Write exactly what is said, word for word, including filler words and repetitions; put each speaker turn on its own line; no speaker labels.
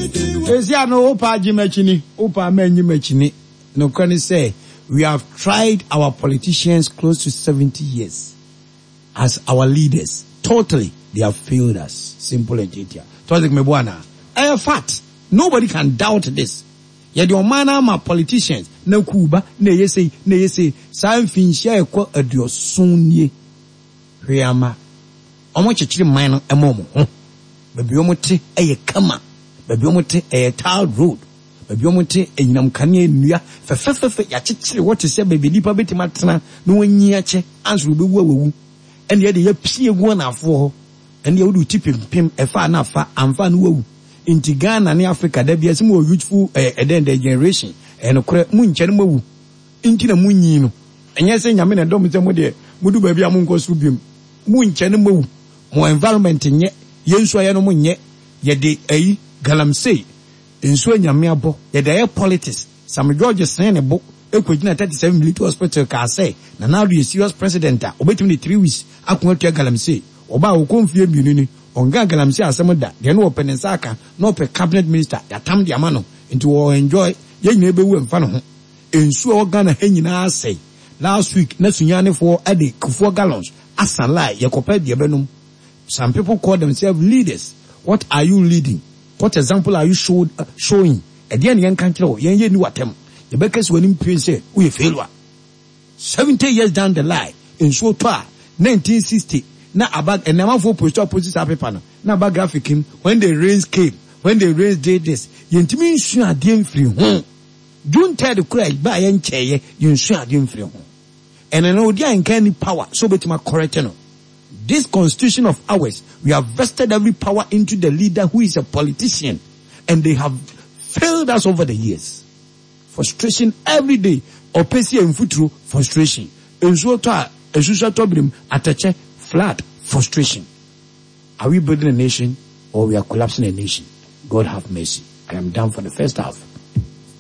Esia no opa jimechini, opa menyi mechini. No can say we have tried our politicians close to seventy years as our leaders. Totally, they have failed us. Simple and detail. Tozik mebwana. A fact. Nobody can doubt this. Yet your man my politicians, no Cuba, ne yese, ne yese, San Finchia equal a dio sunye. Riama. Omo chichiri minor a momo. Baby omote a kama. Baby omote a tiled road. Baby omote a yinam kanye nuya. Fe fe fe fe ya chichiri what to say baby lipa beti matana. No one yache. Answer will be woo. And yet the pie one afo. And you do tip him pim a fa na fa and fan woo. Inti Ghana ni Africa there be some more youthful eh uh, then the generation and okre munche no mawu inti na munyi no enye se nyame na dom se mo de mudu ba bia munko so biem munche no mawu mo environment nye yensu aye no munye ye de ayi galamsey ensu nyame abo ye de air politics Sam George sen ne bo ekwagina thirty-seven military hospital ka say na now the serious president a obetimi the three weeks akon atua galamsey oba okonfie biunu ni onga galamsi asem da de no open nsaka no pe cabinet minister ya tam de amano into we enjoy ye nyina bewu emfa no ho ensu organ ha nyina asai last week na sunyane for ade kufuo gallons asalai ye kopa de benum. Some people call themselves leaders. What are you leading? What example are you showed, uh, showing? E de yan kan kire o yen ye ni watem ye be kase wani mpin say wo ye failure seventy years down the line ensu to a nineteen sixty na abag enema for post opposite paper no na abag graphic him when the rains came when the rains did this yentimi nsu ade mfiri ho don't tell the crowd ba yen cheye yensu ade mfiri ho and no dia nkan ni power so betima correct no. This constitution of ours, we have vested every power into the leader who is a politician, and they have failed us over the years. Frustration every day, opesi and futuro frustration. Enso to a esusa to brim atache flat frustration. Are we building a nation or we are collapsing a nation? God have mercy. I am done for the first half.